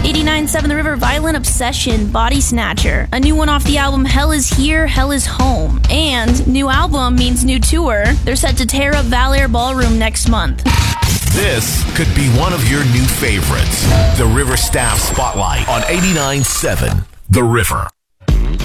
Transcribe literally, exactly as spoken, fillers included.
eighty-nine point seven The River, Violent Obsession, Body Snatcher. A new one off the album Hell Is Here, Hell Is Home. And new album means new tour. They're set to tear up Valair Ballroom next month. This could be one of your new favorites. The River Staff Spotlight on eighty-nine point seven The River.